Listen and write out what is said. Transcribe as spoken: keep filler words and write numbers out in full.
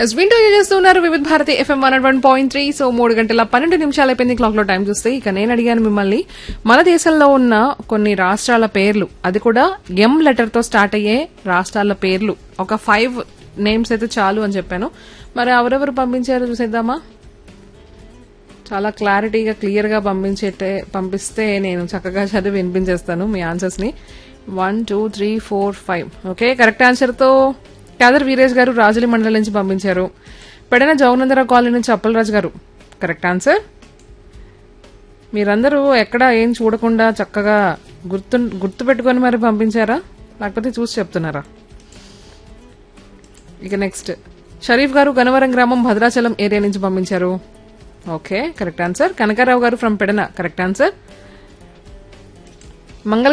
Yes వింటూ చేస్తున్నారు వివిధ Bharati FM one one point three. So మూడు గంటల పన్నెండు నిమిషాలు అయిపోయింది క్లాక్ లో టైం చూస్తే. ఇక నేను అడిగాను మిమ్మల్ని మన దేశంలో ఉన్న కొన్ని రాష్ట్రాల పేర్లు, అది కూడా ఎం లెటర్ తో స్టార్ట్ అయ్యే రాష్ట్రాల పేర్లు, ఒక ఫైవ్ నేమ్స్ అయితే చాలు అని చెప్పాను. మరి ఎవరెవరు పంపించారు చూసేద్దామా? చాలా క్లారిటీగా క్లియర్ గా పంపించేటే పంపిస్తే నేను చక్కగా చదివి వినిపించేస్తాను మీ ఆన్సర్స్ ని. One two three four five okay. Correct answer తో కాదర్ వీరేష్ గారు రాజులి మండలం నుంచి పంపించారు. పెడన జౌనందరావు కాలనీ నుంచి అప్పలరాజు గారు కరెక్ట్ ఆన్సర్. మీరందరూ ఎక్కడ ఏం చూడకుండా చక్కగా గుర్తు గుర్తు పెట్టుకుని మరి పంపించారా, లేకపోతే చూసి చెప్తున్నారా? ఇక నెక్స్ట్ షరీఫ్ గారు గనవరం గ్రామం భద్రాచలం ఏరియా నుంచి పంపించారు. Okay correct answer. కనకారావు గారు ఫ్రమ్ పెడన కరెక్ట్ ఆన్సర్. మంగళ